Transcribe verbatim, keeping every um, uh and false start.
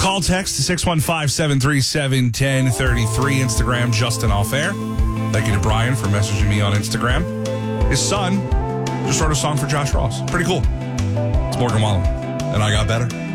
Call text six one five, seven three seven, one zero three three. Instagram, Justin Off Air. Thank you to Brian for messaging me on Instagram. His son just wrote a song for Josh Ross. Pretty cool. It's Morgan Wallen. And I got better.